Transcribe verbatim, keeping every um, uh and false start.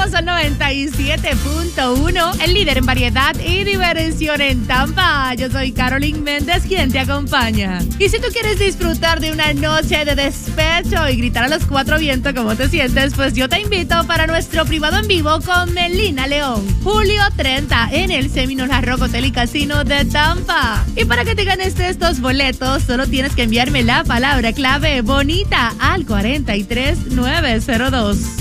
Sol noventa y siete punto uno, el líder en variedad y diversión en Tampa. Yo soy Carolyn Méndez, quien te acompaña. Y si tú quieres disfrutar de una noche de despecho y gritar a los cuatro vientos cómo te sientes, pues yo te invito para nuestro privado en vivo con Melina León, julio treinta, en el Seminole Rock Hotel y Casino de Tampa. Y para que te ganes estos boletos, solo tienes que enviarme la palabra clave bonita al cuatro tres nueve cero dos.